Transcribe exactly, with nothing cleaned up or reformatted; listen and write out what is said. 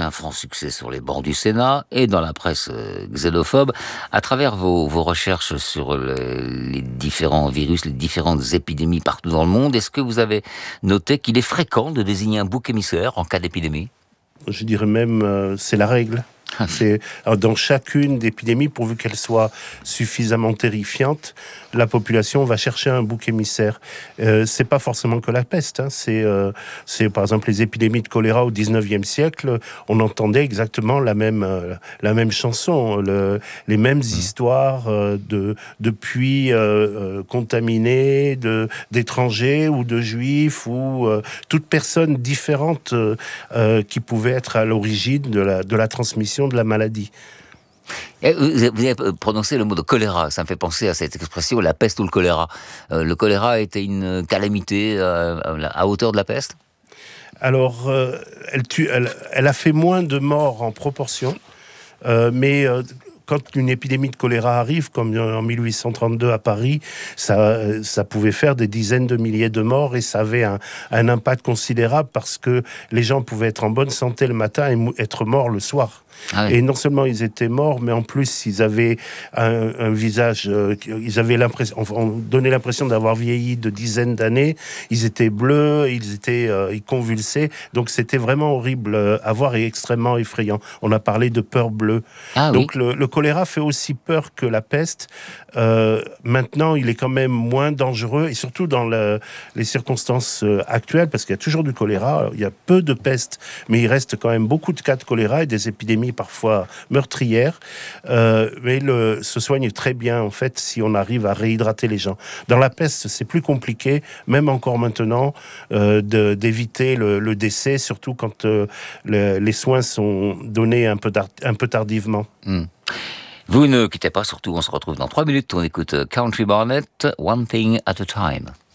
un franc succès sur les bancs du Sénat et dans la presse xénophobe. À travers vos, vos recherches sur le, les différents virus, les différentes épidémies partout dans le monde, est-ce que vous avez noté qu'il est fréquent de désigner un bouc émissaire en cas d'épidémie ? Je dirais même, euh, c'est la règle. C'est, dans chacune d'épidémies, pourvu qu'elle soit suffisamment terrifiante, la population va chercher un bouc émissaire. Euh, c'est pas forcément que la peste. Hein. C'est, euh, c'est par exemple les épidémies de choléra au dix-neuvième siècle. On entendait exactement la même, euh, la même chanson, le, les mêmes mmh. histoires euh, de, de puits euh, euh, contaminés, de, d'étrangers ou de juifs ou euh, toute personne différente euh, euh, qui pouvait être à l'origine de la, de la transmission de la maladie. Et vous avez prononcé le mot de choléra, ça me fait penser à cette expression, la peste ou le choléra. Euh, le choléra était une calamité euh, à hauteur de la peste ? Alors, euh, elle, tue, elle, elle a fait moins de morts en proportion, euh, mais... Euh, quand une épidémie de choléra arrive, comme en mille huit cent trente-deux à Paris, ça, ça pouvait faire des dizaines de milliers de morts et ça avait un, un impact considérable parce que les gens pouvaient être en bonne santé le matin et être morts le soir. Ah oui. Et non seulement ils étaient morts, mais en plus ils avaient un, un visage, euh, ils avaient l'impression, on donnait l'impression d'avoir vieilli de dizaines d'années. Ils étaient bleus, ils étaient, euh, ils convulsaient. Donc c'était vraiment horrible à voir et extrêmement effrayant. On a parlé de peur bleue. Ah donc oui. le, le choléra fait aussi peur que la peste. Euh, maintenant, il est quand même moins dangereux et surtout dans le, les circonstances actuelles, parce qu'il y a toujours du choléra. Il y a peu de peste, mais il reste quand même beaucoup de cas de choléra et des épidémies parfois meurtrières, euh, mais le, se soigne très bien en fait si on arrive à réhydrater les gens. Dans la peste, c'est plus compliqué, même encore maintenant, euh, de, d'éviter le, le décès, surtout quand euh, le, les soins sont donnés un peu, tar- un peu tardivement. Mmh. Vous ne quittez pas, surtout on se retrouve dans trois minutes, on écoute Country Barnett, One Thing at a Time.